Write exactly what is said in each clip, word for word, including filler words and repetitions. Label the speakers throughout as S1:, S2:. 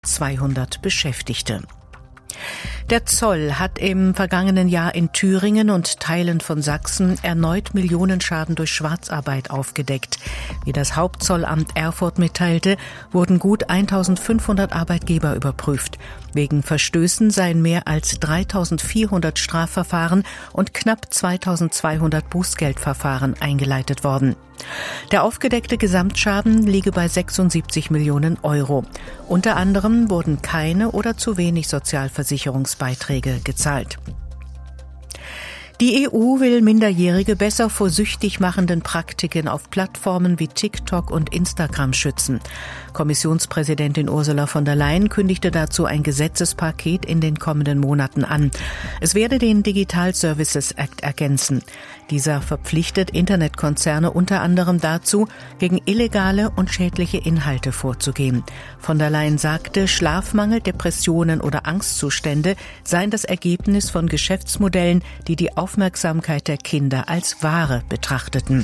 S1: zweihundert Beschäftigte. Der Zoll hat im vergangenen Jahr in Thüringen und Teilen von Sachsen erneut Millionenschaden durch Schwarzarbeit aufgedeckt. Wie das Hauptzollamt Erfurt mitteilte, wurden gut eintausendfünfhundert Arbeitgeber überprüft. Wegen Verstößen seien mehr als dreitausendvierhundert Strafverfahren und knapp zweitausendzweihundert Bußgeldverfahren eingeleitet worden. Der aufgedeckte Gesamtschaden liege bei sechsundsiebzig Millionen Euro. Unter anderem wurden keine oder zu wenig Sozialversicherungsbeiträge gezahlt. Die E U will Minderjährige besser vor süchtig machenden Praktiken auf Plattformen wie TikTok und Instagram schützen. Kommissionspräsidentin Ursula von der Leyen kündigte dazu ein Gesetzespaket in den kommenden Monaten an. Es werde den Digital Services Act ergänzen. Dieser verpflichtet Internetkonzerne unter anderem dazu, gegen illegale und schädliche Inhalte vorzugehen. Von der Leyen sagte, Schlafmangel, Depressionen oder Angstzustände seien das Ergebnis von Geschäftsmodellen, die die Aufmerksamkeit der Kinder als Ware betrachteten.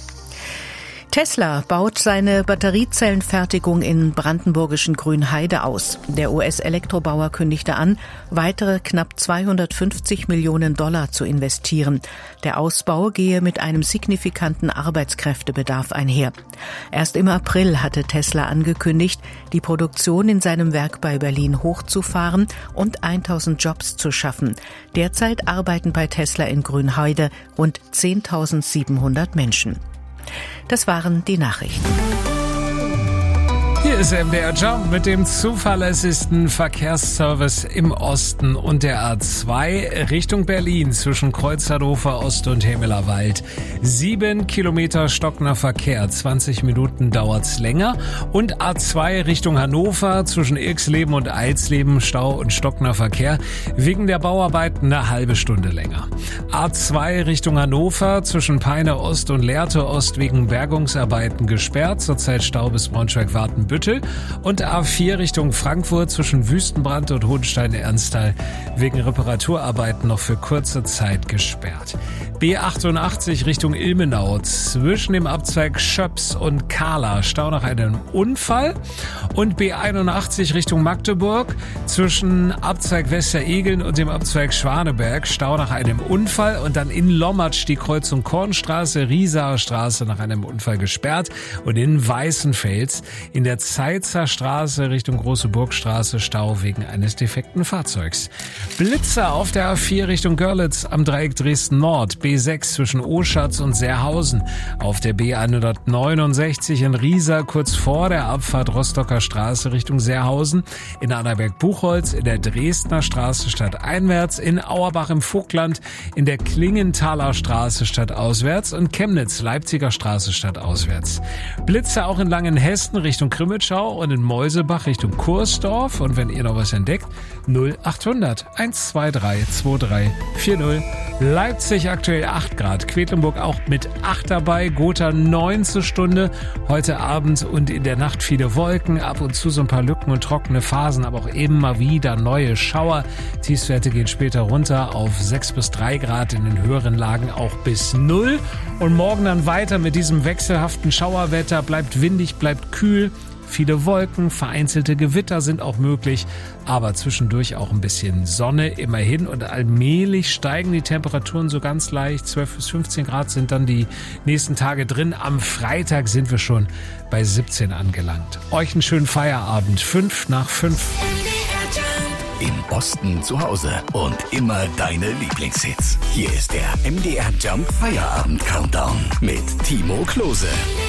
S1: Tesla baut seine Batteriezellenfertigung in brandenburgischen Grünheide aus. Der U S-Elektrobauer kündigte an, weitere knapp zweihundertfünfzig Millionen Dollar zu investieren. Der Ausbau gehe mit einem signifikanten Arbeitskräftebedarf einher. Erst im April hatte Tesla angekündigt, die Produktion in seinem Werk bei Berlin hochzufahren und tausend Jobs zu schaffen. Derzeit arbeiten bei Tesla in Grünheide rund zehntausendsiebenhundert Menschen. Das waren die Nachrichten.
S2: Hier ist M D R Jump mit dem zuverlässigsten Verkehrsservice im Osten und der A zwei Richtung Berlin zwischen Kreuz Hannover Ost und Hemelerwald. Sieben Kilometer stockender Verkehr, zwanzig Minuten dauert's länger. Und A zwei Richtung Hannover zwischen Irxleben und Eilsleben, Stau und stockender Verkehr, wegen der Bauarbeiten eine halbe Stunde länger. A zwei Richtung Hannover zwischen Peine Ost und Lehrte Ost wegen Bergungsarbeiten gesperrt, zurzeit Stau bis Braunschweig-Wartenbüttel. Und A vier Richtung Frankfurt zwischen Wüstenbrand und Hohenstein-Ernsthal wegen Reparaturarbeiten noch für kurze Zeit gesperrt. B achtundachtzig Richtung Ilmenau zwischen dem Abzweig Schöps und Kahla, Stau nach einem Unfall. Und B einundachtzig Richtung Magdeburg zwischen Abzweig Westeregeln und dem Abzweig Schwaneberg, Stau nach einem Unfall. Und dann in Lommatsch die Kreuzung Kornstraße, Riesaer Straße nach einem Unfall gesperrt. Und in Weißenfels in der Zeitzer Straße Richtung Große Burgstraße Stau wegen eines defekten Fahrzeugs. Blitzer auf der A vier Richtung Görlitz am Dreieck Dresden Nord, B sechs zwischen Oschatz und Seerhausen. Auf der B hundertneunundsechzig in Riesa kurz vor der Abfahrt Rostocker Straße Richtung Seerhausen. In Annaberg-Buchholz in der Dresdner Straße stadteinwärts. In Auerbach im Vogtland in der Klingenthaler Straße stadtauswärts und Chemnitz-Leipziger Straße stadtauswärts. Blitzer auch in Langenhessen Richtung Krimitschau und in Meusebach Richtung Kursdorf. Und wenn ihr noch was entdeckt, null achthundert eins zwei drei zwei drei vier null. Leipzig aktuell acht Grad, Quedlinburg auch mit acht dabei, Gotha neun zur Stunde. Heute Abend und in der Nacht viele Wolken, ab und zu so ein paar Lücken und trockene Phasen, aber auch immer wieder neue Schauer. Tiefstwerte gehen später runter auf sechs bis drei Grad, in den höheren Lagen auch bis null. Und morgen dann weiter mit diesem wechselhaften Schauerwetter, bleibt windig, bleibt kühl. Viele Wolken, vereinzelte Gewitter sind auch möglich, aber zwischendurch auch ein bisschen Sonne immerhin und allmählich steigen die Temperaturen so ganz leicht. zwölf bis fünfzehn Grad sind dann die nächsten Tage drin. Am Freitag sind wir schon bei siebzehn angelangt. Euch einen schönen Feierabend. Fünf nach fünf.
S3: Im Osten zu Hause und immer deine Lieblingshits. Hier ist der M D R Jump Feierabend Countdown mit Timo Klose.